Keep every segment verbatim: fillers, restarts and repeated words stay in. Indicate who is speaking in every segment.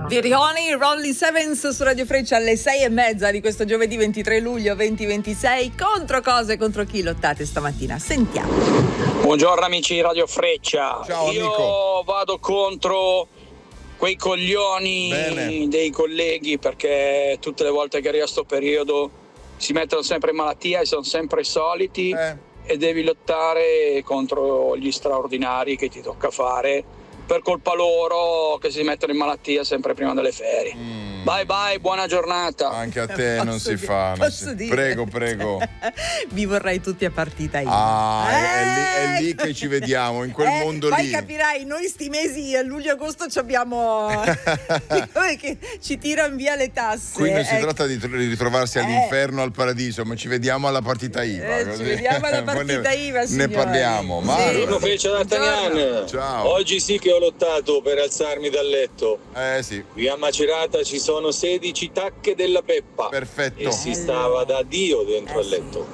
Speaker 1: Virioni, Rolling Sevens su Radio Freccia alle sei e mezza di questo giovedì ventitré luglio duemilaventisei. Contro cosa e contro chi lottate stamattina? Sentiamo.
Speaker 2: Buongiorno amici di Radio Freccia.
Speaker 3: Ciao,
Speaker 2: Io
Speaker 3: amico.
Speaker 2: vado contro quei coglioni
Speaker 3: Bene.
Speaker 2: dei colleghi, perché tutte le volte che arriva sto periodo si mettono sempre in malattia e sono sempre i soliti
Speaker 3: Eh.
Speaker 2: e devi lottare contro gli straordinari che ti tocca fare per colpa loro, che si mettono in malattia sempre prima delle ferie.
Speaker 3: Mm.
Speaker 2: Bye bye, buona giornata.
Speaker 3: Anche a te
Speaker 1: Posso
Speaker 3: non si
Speaker 1: dire-
Speaker 3: fa. non
Speaker 1: posso
Speaker 3: si-
Speaker 1: dire?
Speaker 3: Prego, prego.
Speaker 1: Vi vorrei tutti a partita io.
Speaker 3: Ah, è, è lì, è
Speaker 1: Eh,
Speaker 3: lì che ci vediamo, in quel
Speaker 1: eh,
Speaker 3: mondo
Speaker 1: poi
Speaker 3: lì.
Speaker 1: capirai, noi sti mesi a luglio-agosto ci abbiamo che ci tirano via le tasse.
Speaker 3: Qui non si
Speaker 1: eh.
Speaker 3: tratta di tro- di ritrovarsi
Speaker 1: Eh.
Speaker 3: all'inferno o al paradiso, ma ci vediamo alla partita I V A.
Speaker 1: Eh, ci
Speaker 3: così.
Speaker 1: vediamo alla
Speaker 3: Poi
Speaker 1: partita
Speaker 3: ne,
Speaker 1: I V A,
Speaker 3: Ne
Speaker 1: signori.
Speaker 3: parliamo.
Speaker 1: Sì.
Speaker 3: Marco.
Speaker 4: Buongiorno Freccia d'Artagnan.
Speaker 3: Ciao.
Speaker 4: Oggi sì che ho lottato per alzarmi dal letto.
Speaker 3: Eh sì,
Speaker 4: Qui a Macerata ci sono sedici tacche della Peppa.
Speaker 3: perfetto.
Speaker 4: E si stava da Dio dentro
Speaker 1: Eh,
Speaker 4: al letto.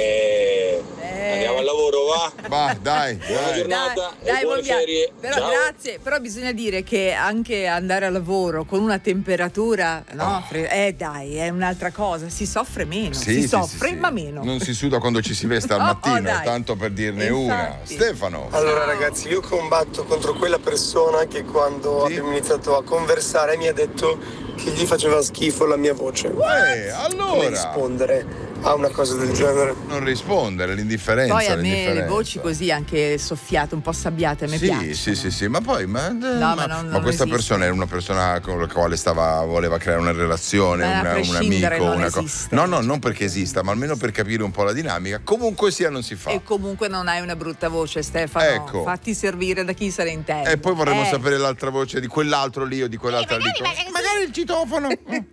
Speaker 4: Eh,
Speaker 1: Eh.
Speaker 4: Andiamo al lavoro, va?
Speaker 3: Va, dai,
Speaker 4: Buona
Speaker 3: dai.
Speaker 4: giornata e buone
Speaker 1: buon viaggio.
Speaker 4: ferie.
Speaker 1: Però
Speaker 4: Ciao.
Speaker 1: grazie, però bisogna dire che anche andare a lavoro con una temperatura, no,
Speaker 3: Oh.
Speaker 1: fre- eh dai, è un'altra cosa, si soffre meno,
Speaker 3: Sì,
Speaker 1: si
Speaker 3: sì,
Speaker 1: soffre
Speaker 3: sì, sì.
Speaker 1: ma meno.
Speaker 3: Non si suda quando ci si veste al
Speaker 1: No,
Speaker 3: mattino,
Speaker 1: dai.
Speaker 3: tanto per dirne una.
Speaker 1: Infatti.
Speaker 3: Stefano.
Speaker 5: Allora ragazzi, io combatto contro quella persona che quando
Speaker 3: Sì.
Speaker 5: abbiamo iniziato a conversare mi ha detto che gli faceva schifo la mia voce.
Speaker 3: Eh,
Speaker 5: Come
Speaker 3: allora.
Speaker 5: rispondere a una cosa del genere?
Speaker 3: Non rispondere, l'indifferenza.
Speaker 1: Poi a me le
Speaker 3: l'indifferenza.
Speaker 1: voci così anche soffiate, un po' sabbiate, a me
Speaker 3: Sì,
Speaker 1: piacciono.
Speaker 3: sì, sì, sì, ma poi ma,
Speaker 1: ma
Speaker 3: ma,
Speaker 1: non-
Speaker 3: ma
Speaker 1: non
Speaker 3: questa
Speaker 1: esiste.
Speaker 3: persona era una persona con la quale stava, voleva creare una relazione,
Speaker 1: Ma a
Speaker 3: una- un
Speaker 1: prescindere
Speaker 3: amico,
Speaker 1: non
Speaker 3: una co-
Speaker 1: esiste.
Speaker 3: No, no, non perché esista, ma almeno per capire un po' la dinamica. Comunque sia, non si fa.
Speaker 1: E comunque non hai una brutta voce, Stefano.
Speaker 3: Ecco.
Speaker 1: Fatti servire da chi se ne intende.
Speaker 3: E poi vorremmo
Speaker 1: Eh.
Speaker 3: sapere l'altra voce di quell'altro lì o di quell'altra lì. Magari il citofono.